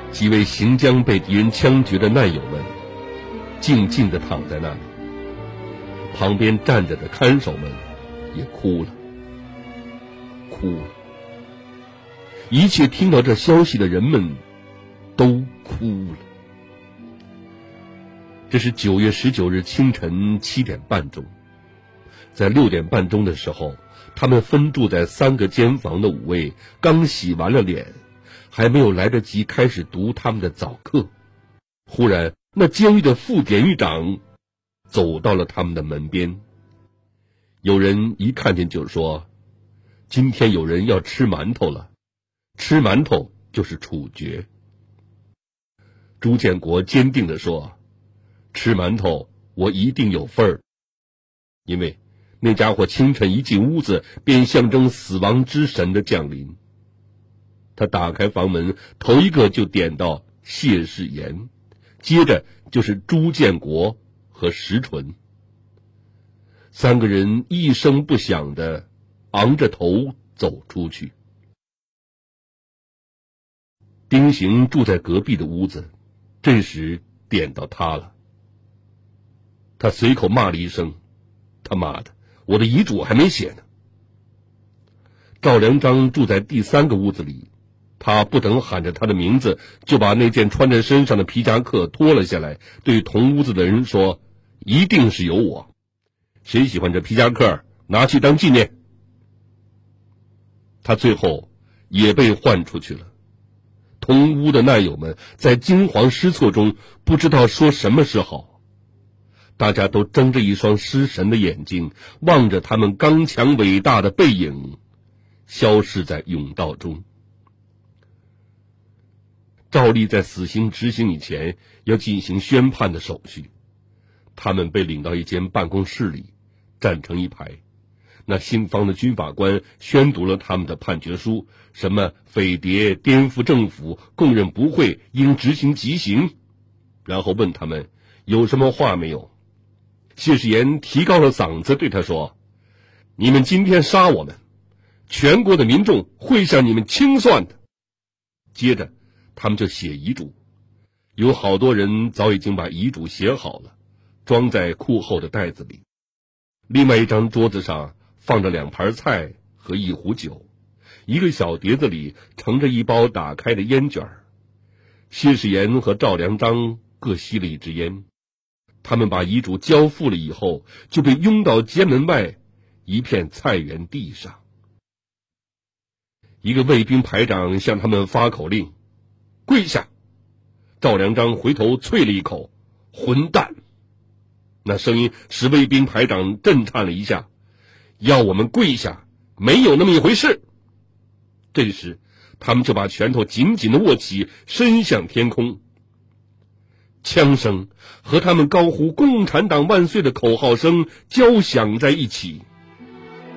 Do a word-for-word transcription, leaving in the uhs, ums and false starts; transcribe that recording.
几位行将被敌人枪决的难友们静静地躺在那里，旁边站着的看守们也哭了，哭了。一切听到这消息的人们都哭了。这是九月十九日清晨七点半钟，在六点半钟的时候，他们分住在三个间房的五位刚洗完了脸，还没有来得及开始读他们的早课，忽然那监狱的副典狱长走到了他们的门边。有人一看见就说，今天有人要吃馒头了，吃馒头就是处决。朱建国坚定地说，吃馒头我一定有份儿，因为那家伙清晨一进屋子便象征死亡之神的降临。他打开房门，头一个就点到谢世炎，接着就是朱建国和石纯。三个人一声不响地昂着头走出去。丁行住在隔壁的屋子，这时点到他了。他随口骂了一声，他妈的，我的遗嘱还没写呢。赵良章住在第三个屋子里，他不等喊着他的名字，就把那件穿在身上的皮夹克脱了下来，对同屋子的人说，一定是有我，谁喜欢这皮夹克，拿去当纪念。他最后也被换出去了。同屋的难友们在惊慌失措中不知道说什么是好，大家都睁着一双失神的眼睛，望着他们刚强伟大的背影消失在甬道中。照例在死刑执行以前要进行宣判的手续，他们被领到一间办公室里，站成一排。那新方的军法官宣读了他们的判决书，什么匪谍颠覆政府，供认不讳，应执行极刑，然后问他们有什么话没有。谢世炎提高了嗓子对他说，你们今天杀我们，全国的民众会向你们清算的。接着他们就写遗嘱，有好多人早已经把遗嘱写好了，装在裤后的袋子里。另外一张桌子上放着两盘菜和一壶酒，一个小碟子里盛着一包打开的烟卷。谢世炎和赵良章各吸了一支烟，他们把遗嘱交付了以后，就被拥到监门外一片菜园地上。一个卫兵排长向他们发口令，跪下。赵良章回头啐了一口，混蛋。那声音使卫兵排长震颤了一下，要我们跪下，没有那么一回事。这时他们就把拳头紧紧地握起，伸向天空。枪声和他们高呼共产党万岁的口号声交响在一起。